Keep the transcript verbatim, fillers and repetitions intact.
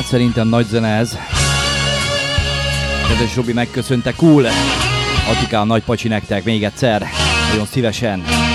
szerintem nagy zene ez. Kedves Robi megköszönte, cool. Atikám, nagy pacsi nektek még egyszer. Nagyon szívesen.